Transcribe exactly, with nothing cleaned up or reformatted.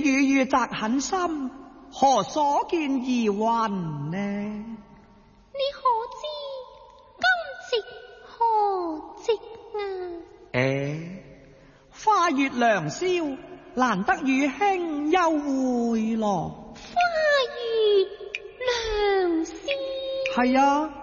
與月澤很深，何所見疑雲呢？ 你可知今夕何夕啊？ 誒，花月良宵，難得與卿幽會咯。 花月良宵， 係啊。